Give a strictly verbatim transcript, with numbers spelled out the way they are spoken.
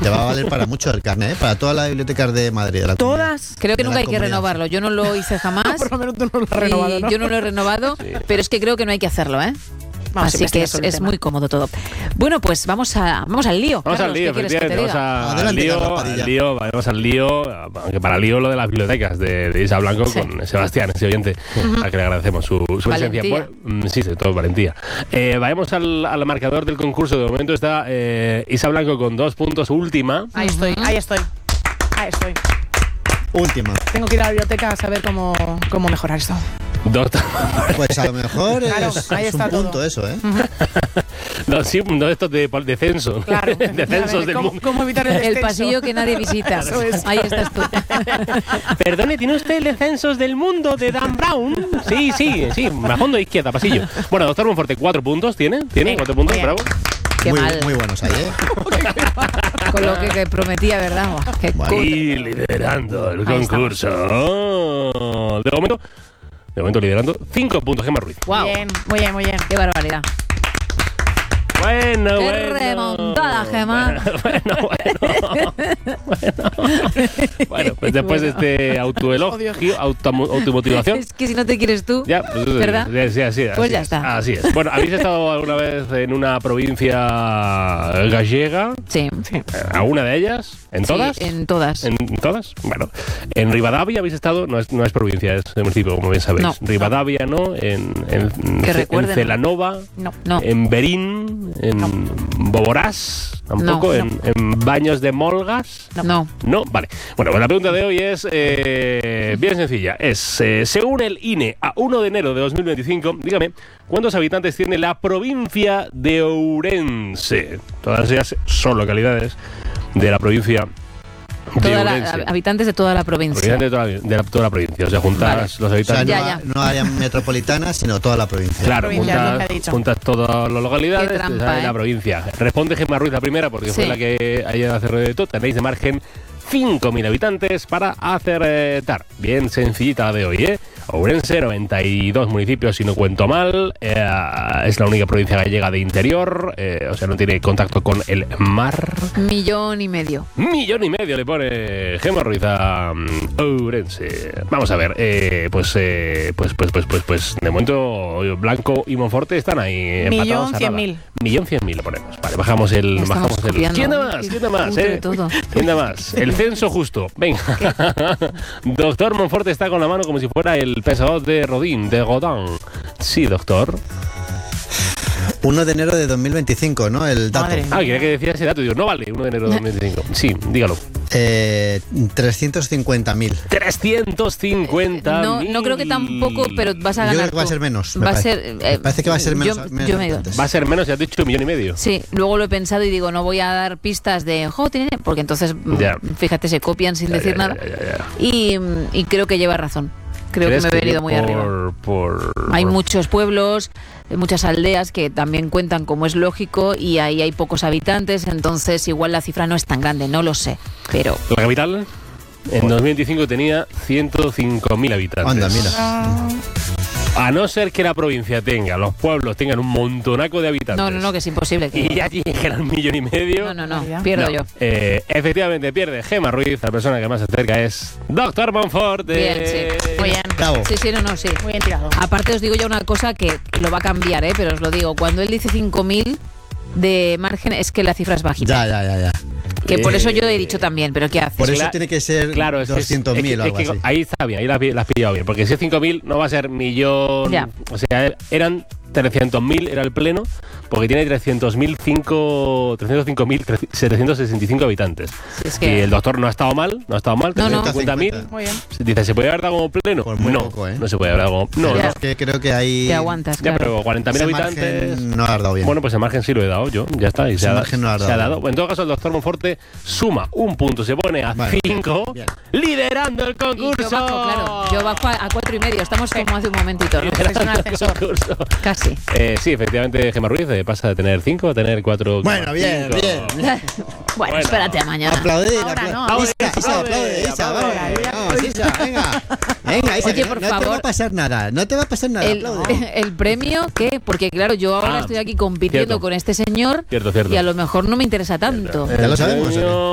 te va a valer para mucho el carnet, ¿eh? Para todas las bibliotecas de Madrid. De la ¿Todas? comunidad. Creo que De nunca la hay que comunidad, renovarlo. Yo no lo hice jamás. Por lo menos tú no lo has renovado, ¿no? Yo no lo he renovado, Sí. pero es que creo que no hay que hacerlo, ¿eh? Vamos a Así que investigar es, sobre el es tema. muy cómodo todo. Bueno, pues vamos a vamos al lío. Vamos Carlos, al lío, ¿qué quieres que te efectivamente. Vamos diga? a- al Adelante, lío, Carlos Padilla. al lío, vamos al lío, aunque para lío lo de las bibliotecas de, de Isa Blanco Sí. con Sebastián, ese oyente, al que le agradecemos su, su presencia. Valentía. Bueno, mm, sí, sobre todo valentía. Eh, vayamos al, al marcador del concurso. De momento está eh, Isa Blanco con dos puntos, última. Ahí estoy, ahí estoy. Ahí estoy. Última. Tengo que ir a la biblioteca a saber cómo, cómo mejorar esto. Dos, Pues a lo mejor Claro, es, ahí es un está todo. punto eso, ¿eh? no, sí, no estos de, de censo. Claro. de censos del ¿Cómo, mundo. ¿Cómo evitar el El descenso? pasillo que nadie visita. Eso es. Ahí estás tú. Perdone, ¿tiene usted el de censos del mundo de Dan Brown? Sí, sí, sí, a fondo izquierda, pasillo. Bueno, doctor Monforte, cuatro puntos tiene. ¿Tiene Venga, cuatro puntos? bien. Bravo. Qué muy, mal. muy buenos ahí, ¿eh? Con lo que, que prometía, ¿verdad? Buah, qué Bueno. cutre. Y liderando el Ahí concurso. De momento, de momento liderando cinco puntos, Gemma Ruiz. Guau. Bien, muy bien, muy bien. Qué barbaridad. Bueno, Qué bueno. remontada, Gemma. Bueno, bueno. Bueno, bueno pues después de este autoelogio, auto- automotivación. Es que si no te quieres tú, Ya, pues eso, ¿verdad? sí, sí, así, Pues así ya es, está. Así es. Bueno, ¿habéis estado alguna vez en una provincia gallega? sí. Sí. ¿Alguna de ellas? ¿En Sí, todas? en todas. ¿En todas? Bueno, en Rivadavia habéis estado, no es, no es provincia, es municipio, como bien sabéis. No. Rivadavia, ¿no? En, en, Que en recuerden. Celanova, No. No. en Berín, en Boborás, tampoco, No, en, en Baños de Molgas. No. No, vale. Bueno, pues la pregunta de hoy es eh, bien sencilla. Es, eh, según el I N E, a uno de enero de dos mil veinticinco, dígame, ¿cuántos habitantes tiene la provincia de Ourense? Todas ellas son localidades de la provincia de Toda la- Ourense. habitantes de toda la provincia. Habitantes de toda, la, de la- toda la provincia. O sea, juntas Vale. los O sea, habitantes. Ya, no, ya. no área metropolitana, sino toda la provincia. Claro, Provincia, juntas, lo que ha dicho. juntas todas las localidades Qué trampa, te sale ¿eh? la provincia. Responde Gemma Ruiz la primera, porque fue Sí. la que ayer acertó de todo. Tenéis de margen cinco mil habitantes para acertar. Bien sencillita la de hoy, ¿eh? Ourense, noventa y dos municipios, si no cuento mal. Eh, es la única provincia gallega de interior, eh, o sea, no tiene contacto con el mar. Millón y medio. Millón y medio le pone Gemma Ruiz a um, Ourense. Vamos a ver, eh, pues, eh, pues, pues, pues, pues, pues, de momento Blanco y Monforte están ahí empatados. Millón a cien nada. mil. Millón cien mil le ponemos. Vale, bajamos el, Ya estamos bajamos el. copiando. ¿Quién da más? ¿Quién da más? Cutre Eh? todo. ¿Quién da más? El censo justo. Venga. Doctor Monforte está con la mano como si fuera el pensador de Rodin, de Godin. Sí, doctor. uno de enero de dos mil veinticinco, ¿no? El dato. Madre. Ah, quería que decía ese dato. Digo, no vale, uno de enero de dos mil veinticinco. Sí, dígalo. Eh, trescientos cincuenta mil. trescientos cincuenta No, no creo que tampoco, pero vas a Yo ganar creo que va a tú. ser menos, me Va a parece. ser. Me parece que va a ser menos- Yo, menos yo me habitantes. Va a ser menos, ya has dicho un millón y medio. Sí, luego lo he pensado y digo, no voy a dar pistas de jo, tiene, porque entonces, mm, Ya. fíjate, se copian sin Ya, decir ya, nada. ya, ya, ya. Y, y creo que lleva razón. Creo que ¿Crees me he venido muy por, arriba. Por, Hay por- muchos pueblos, muchas aldeas que también cuentan como es lógico y ahí hay pocos habitantes, entonces igual la cifra no es tan grande, no lo sé, pero La capital en dos mil veinticinco tenía ciento cinco mil habitantes. Anda, mira. Ah, A no ser que la provincia tenga, los pueblos tengan un montonaco de habitantes. no, no, no, que es imposible. Que... Y ya lleguen al millón y medio. No, no, no, Barbaridad. pierdo No. yo. Eh, efectivamente pierde Gemma Ruiz, la persona que más se acerca es Doctor Monforte. Bien, sí. muy bien. Bravo. Sí, sí, no, no, sí. Muy bien tirado. Aparte os digo ya una cosa que lo va a cambiar, ¿eh? Pero os lo digo, cuando él dice cinco mil de margen es que la cifra es bajita. Ya, ya, ya, ya. Que por Eh, eso yo he dicho también, pero ¿qué haces? Por eso Cla- tiene que ser Claro, es que- doscientos mil es que- o algo es que así. ahí está bien, ahí la, has pillado bien. Porque si es cinco mil no va a ser millón. Ya. O sea, eran trescientos mil, era el pleno, porque tiene trescientos mil cinco mil setecientos sesenta y cinco habitantes. Si es Y que el doctor no ha estado mal, no ha estado mal, No, no. cincuenta mil. Muy bien. Dice, ¿se puede haber dado como pleno? Pues muy no, poco, ¿eh? no se puede haber dado como. No, Ya. no. Es que creo que ahí. te aguantas, Ya, claro. pero cuarenta mil ese habitantes. margen no has dado bien. Bueno, pues el margen sí lo he dado yo, ya está. Y se, Ese ha, margen no lo has se ha dado. dado. En todo caso, el doctor Monforte suma un punto, se pone a Vale, cinco, bien. liderando el Y concurso. yo bajo, claro, yo bajo a, a cuatro y medio, estamos como hace un momentito, ¿no? Es un ascensor. Concurso. Casi. Eh, sí, efectivamente, Gemma Ruiz eh, pasa de tener cinco a tener cuatro. Bueno, bien, bien. Bueno, Bueno. espérate a mañana. Aplaudir, Ahora aplaudir. no, Isa, aplaude, Isa, aplaude, aplaude, Isa, aplaude. vamos, vamos, Isa, venga. Venga, Isa, Oye, que no, por no te va favor. a pasar nada, no te va a pasar nada. El, aplaude. el premio, ¿qué? Porque claro, yo ahora Ah, estoy aquí compitiendo cierto. con este señor Cierto, cierto. y a lo mejor no me interesa tanto. Ya lo sabemos, ¿o qué? Premio